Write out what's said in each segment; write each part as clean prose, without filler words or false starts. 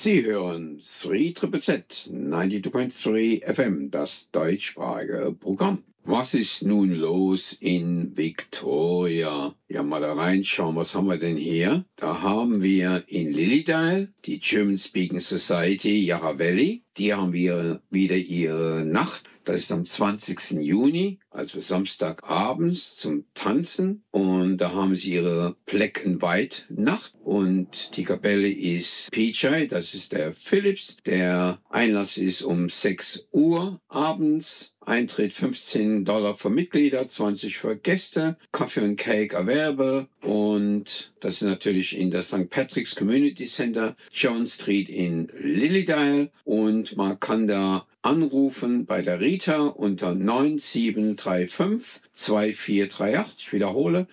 Sie hören 3ZZZ 92.3 FM, das deutschsprachige Programm. Was ist nun los in Victoria? Ja, mal da reinschauen, was haben wir denn hier? Da haben wir in Lilydale die German Speaking Society Yarra Valley. Die haben wir wieder ihre Nacht. Das ist am 20. Juni, also Samstagabends zum Tanzen. Und da haben sie ihre Black and White Nacht. Und die Kapelle ist PJ, das ist der Philips. Der Einlass ist um 6 Uhr abends. Eintritt $15 für Mitglieder, 20 für Gäste. Kaffee und Cake available. Und das ist natürlich in der St. Patrick's Community Center, John Street in Lilydale. Und man kann da anrufen bei der Rita unter 9735 2438. Ich wiederhole,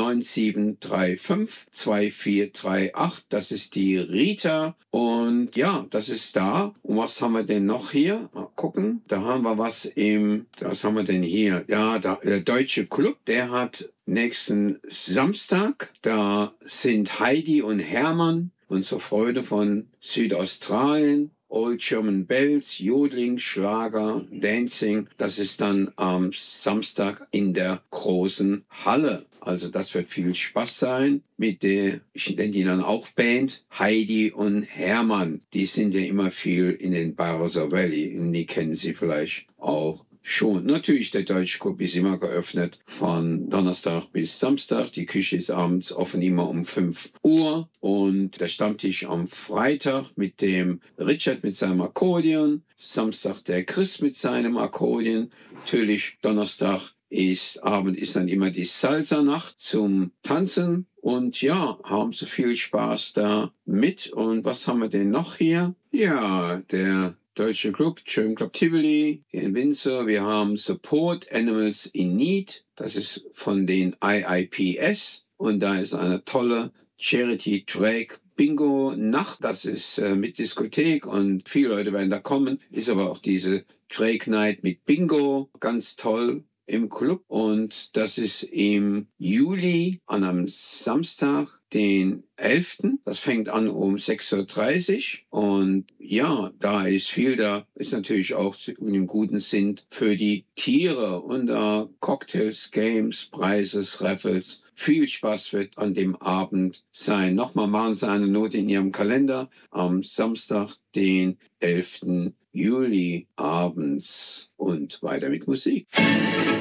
9735 2438. Das ist die Rita. Und ja, das ist da. Und was haben wir denn noch hier? Mal gucken. Da haben wir was haben wir denn hier? Ja, der Deutsche Club, der hat nächsten Samstag. Da sind Heidi und Hermann, unsere Freunde von Südaustralien. Old German Bells, Jodeling, Schlager, Dancing. Das ist dann am Samstag in der großen Halle. Also das wird viel Spaß sein mit ich nenne die dann auch Band, Heidi und Hermann. Die sind ja immer viel in den Barossa Valley und die kennen Sie vielleicht auch schon. Natürlich, der Deutsche Club ist immer geöffnet von Donnerstag bis Samstag. Die Küche ist abends offen immer um 5 Uhr. Und der Stammtisch am Freitag mit dem Richard mit seinem Akkordeon. Samstag der Chris mit seinem Akkordeon. Natürlich Donnerstag Abend ist dann immer die Salsa-Nacht zum Tanzen. Und ja, haben Sie viel Spaß da mit. Und was haben wir denn noch hier? Ja, der Deutsche Club, German Club Tivoli in Windsor. Wir haben Support Animals in Need. Das ist von den IIPS. Und da ist eine tolle Charity Drag Bingo Nacht. Das ist mit Diskothek und viele Leute werden da kommen. Ist aber auch diese Drag Night mit Bingo. Ganz toll im Club. Und das ist im Juli an einem Samstag, den 11. Das fängt an um 6:30 Uhr. Und ja, da ist viel, da ist natürlich auch im guten Sinn für die Tiere und Cocktails, Games, Preises, Raffles. Viel Spaß wird an dem Abend sein. Nochmal machen Sie eine Note in Ihrem Kalender am Samstag, den 11. Juli abends. Und weiter mit Musik.